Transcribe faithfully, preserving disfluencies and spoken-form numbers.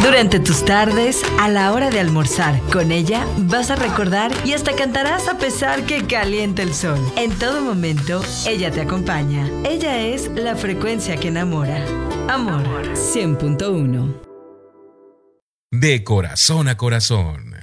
Durante tus tardes, a la hora de almorzar, con ella vas a recordar y hasta cantarás a pesar que caliente el sol. En todo momento, ella te acompaña. Ella es la frecuencia que enamora. Amor cien punto uno. De corazón a corazón.